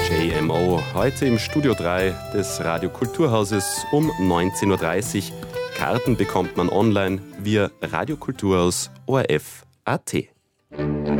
JMO, heute im Studio 3 des Radio Kulturhauses um 19.30 Uhr. Karten bekommt man online via radiokulturhaus.orf.at.